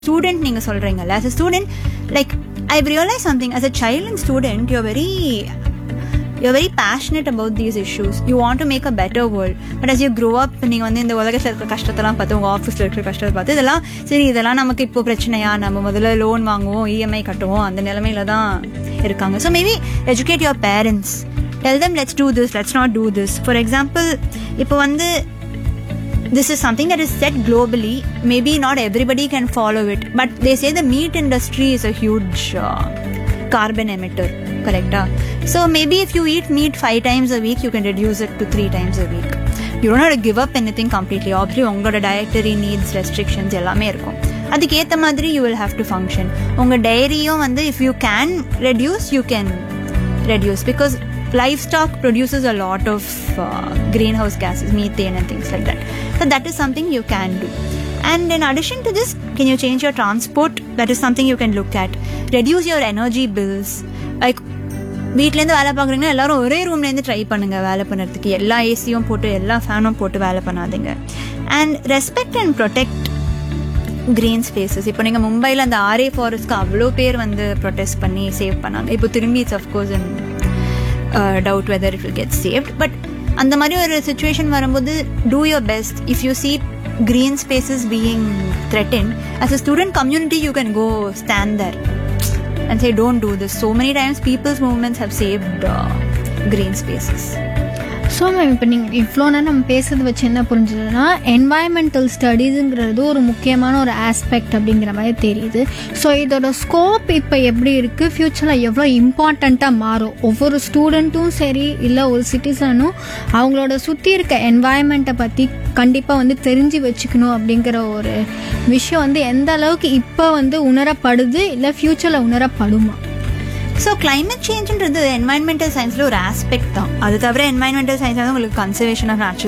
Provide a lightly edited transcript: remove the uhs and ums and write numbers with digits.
Student நீங்கள் சொல்கிறீங்கல்ல, as a student, like I've realized something. As a child and student, you're very passionate about these issues. You want to make a better world. But as you grow up, நீங்கள் வந்து இந்த உலகத்தில் இருக்கிற கஷ்டத்தெல்லாம் பார்த்து, உங்கள் ஆஃபீஸில் இருக்கிற கஷ்டத்தை பார்த்து, இதெல்லாம் சரி, இதெல்லாம் நமக்கு இப்போ பிரச்சனையா, நம்ம முதல்ல லோன் வாங்குவோம், இஎம்ஐ கட்டுவோம், அந்த நிலைமையில தான் இருக்காங்க. So maybe educate your parents. Tell them, let's do this, let's not do this. For example, இப்போ வந்து this is something that is set globally. Maybe not everybody can follow it, but they say the meat industry is a huge carbon emitter, correct? So maybe if you eat meat 5 times a week, you can reduce it to 3 times a week. You don't have to give up anything completely. Obviously உங்களோட dietary needs, restrictions எல்லாமே இருக்கும். அதுக்கேற்ற மாதிரி you will have to function. உங்கள் டைரியும் வந்து if you can reduce, you can reduce, because livestock produces a lot of greenhouse gases, methane and things like that. So that is something you can do. And in addition to this, can you change your transport? That is something you can look at. Reduce your energy bills. Like வீட்டிலேருந்து வேலை பார்க்குறீங்கன்னா எல்லாரும் ஒரே ரூம்லேருந்து try பண்ணுங்கள் வேலை பண்ணுறதுக்கு. எல்லா ஏசியும் போட்டு எல்லா ஃபேனும் போட்டு வேலை பண்ணாதீங்க. And respect and protect green spaces. இப்போ நீங்கள் மும்பையில் அந்த ஆர்ஏ ஃபாரஸ்ட்க்கு அவ்வளோ பேர் வந்து ப்ரொடெஸ்ட் பண்ணி சேவ் பண்ணாங்க. இப்போ திரும்பி it's of course and doubt whether it will get saved, but அந்த மாதிரி ஒரு situation வரும்போது do your best. If you see green spaces being threatened, as a student community you can go stand there and say don't do this. So many times people's movements have saved green spaces. So ma'am, இப்போ நீங்கள் இவ்வளோ நேரம் நம்ம பேசுறது வச்சு என்ன புரிஞ்சுதுன்னா, environmental ஸ்டடீஸுங்கிறது ஒரு முக்கியமான ஒரு ஆஸ்பெக்ட் அப்படிங்கிற மாதிரி தெரியுது. ஸோ இதோட ஸ்கோப் இப்போ எப்படி இருக்குது, ஃப்யூச்சரில் எவ்வளோ இம்பார்ட்டண்ட்டாக மாறும், ஒவ்வொரு ஸ்டூடெண்ட்டும் சரி இல்லை ஒரு சிட்டிசனும் அவங்களோட சுற்றி இருக்க என்வாயன்மெண்ட்டை பற்றி கண்டிப்பாக வந்து தெரிஞ்சு வச்சுக்கணும் அப்படிங்கிற ஒரு விஷயம் வந்து எந்த அளவுக்கு இப்போ வந்து உணரப்படுது, இல்லை ஃப்யூச்சரில் உணரப்படுமா? ஸோ கிளைமேட் சேஞ்சுன்றது என்வாயன்மெண்டல் சயின்ஸில் ஒரு ஆஸ்பெக்ட் தான். அது தவிர என்வாயன்மெண்டல் சயின்ஸ் வந்து உங்களுக்கு கன்சர்வேஷன் ஆஃப் நேச்சுரல்